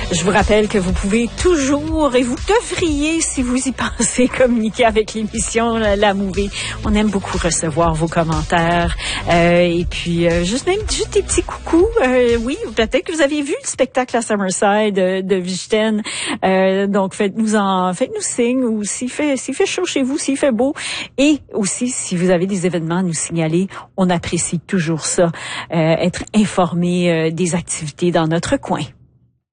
Je vous rappelle que vous pouvez toujours, et vous devriez, si vous y pensez, communiquer avec l'émission La Movie. On aime beaucoup recevoir vos commentaires. Et puis, juste des petits coucous. Oui, peut-être que vous avez vu le spectacle à Summerside de Vichten. Donc, faites-nous signe, ou s'il fait chaud chez vous, s'il fait beau. Et aussi, si vous avez des événements à nous signaler, on apprécie toujours ça, être informé des activités dans notre coin.